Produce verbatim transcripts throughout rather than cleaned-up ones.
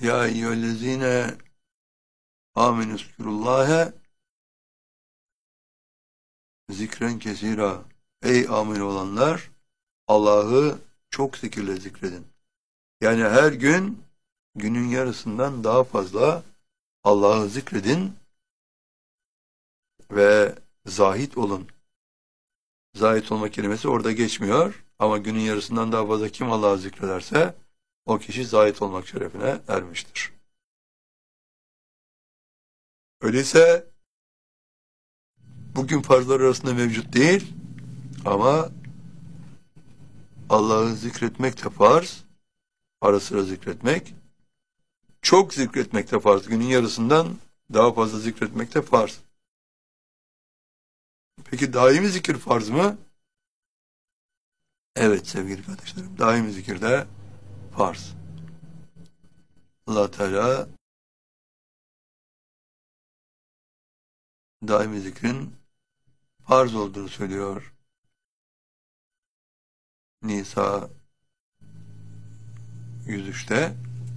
Ya eyyühellezine amenüskürullâhe zikren kesira. Ey amin olanlar, Allah'ı çok zikirle zikredin. Yani her gün günün yarısından daha fazla Allah'ı zikredin ve zahit olun. Zahit olma kelimesi orada geçmiyor ama günün yarısından daha fazla kim Allah'ı zikrederse o kişi zahit olmak şerefine ermiştir. Öyleyse bugün farzlar arasında mevcut değil ama Allah'ı zikretmek de farz, ara sıra zikretmek, çok zikretmek de farz, günün yarısından daha fazla zikretmek de farz. Peki daimi zikir farz mı? Evet sevgili kardeşlerim, daimi zikir de farz. Allah Teala daimi zikrin farz olduğunu söylüyor. Nisa yüz üçte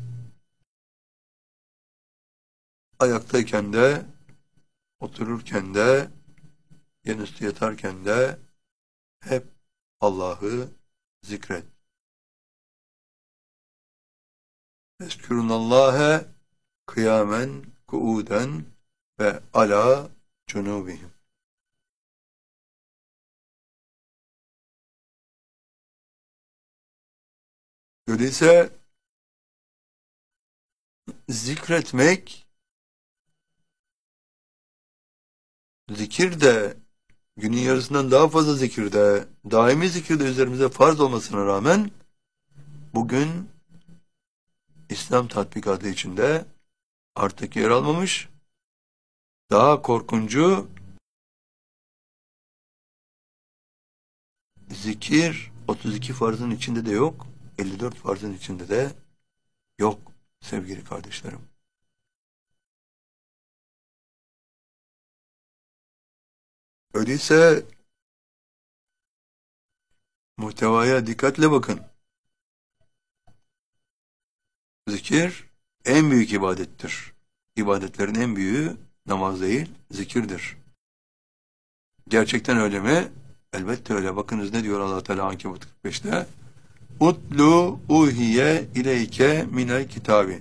ayaktayken de, otururken de, yanüstü yatarken de hep Allah'ı zikret. Eskürünallâhe kıyamen, kuuden ve ala cunubihim. Öyleyse zikretmek, zikir de günün yarısından daha fazla zikir de, daimi zikir de üzerimize farz olmasına rağmen bugün İslam tatbikatı içinde artık yer almamış. Daha korkuncu, zikir otuz iki farzın içinde de yok, elli dört farzın içinde de yok sevgili kardeşlerim. Öyleyse muhtevaya dikkatle bakın. Zikir en büyük ibadettir. İbadetlerin en büyüğü namaz değil, zikirdir. Gerçekten öyle mi? Elbette öyle. Bakınız ne diyor Allah Teala Ankebut kırk beşte? Utlu uhiye ileyke minel kitabi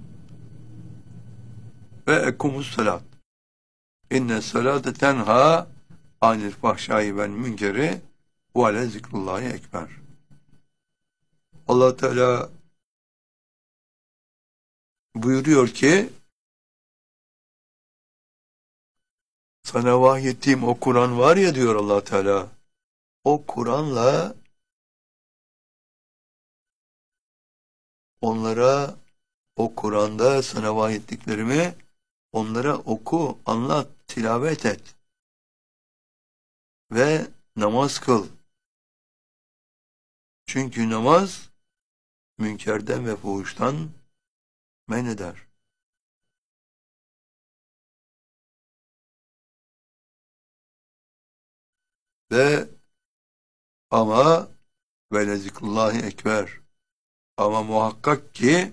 ve ekumus salat. İnne salate tenha anil fahşai vel münkeri ve ale zikrullahi ekber. Allah Teala buyuruyor ki sana vahyettiğim o Kur'an var ya diyor Allah Teala. O Kur'an'la onlara o Kur'an'da sana vahyettiklerimi onlara oku, anlat, tilavet et ve namaz kıl. Çünkü namaz münkerden ve fuhuştan men eder. Ve ama ve lezikrullahi ekber. Ama muhakkak ki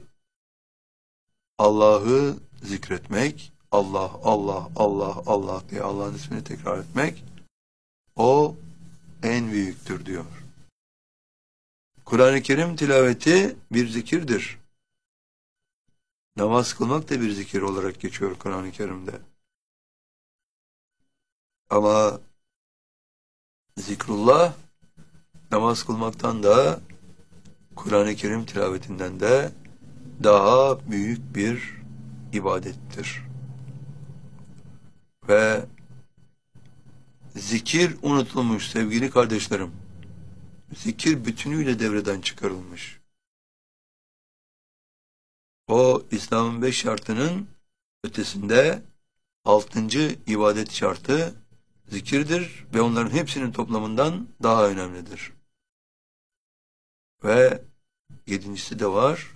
Allah'ı zikretmek, Allah, Allah, Allah, Allah diye Allah'ın ismini tekrar etmek, o en büyüktür diyor. Kur'an-ı Kerim tilaveti bir zikirdir. Namaz kılmak da bir zikir olarak geçiyor Kur'an-ı Kerim'de. Ama zikrullah, namaz kılmaktan da, Kur'an-ı Kerim tilavetinden de daha büyük bir ibadettir. Ve zikir unutulmuş sevgili kardeşlerim. Zikir bütünüyle devreden çıkarılmış. O İslam'ın beş şartının ötesinde altıncı ibadet şartı zikirdir ve onların hepsinin toplamından daha önemlidir. Ve yedincisi de var.